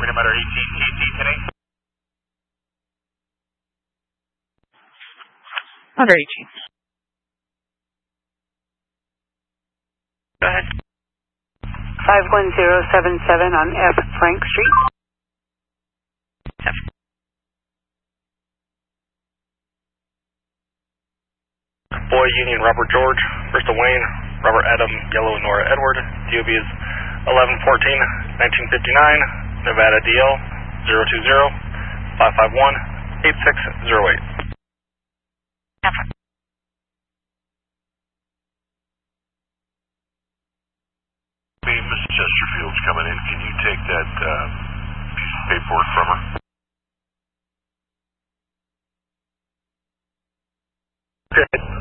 Freedom Matter 18, TC 10-8. Under 18. Go ahead. 51077 on F Frank Street. F. Boy Union Robert George, Bristol Wayne, Robert Adam, Yellow Nora Edward. DOB is 11-14-1959, Nevada DL 020-551-8608. F. Mrs. Chesterfield's coming in. Can you take that piece of paperwork from her? Good.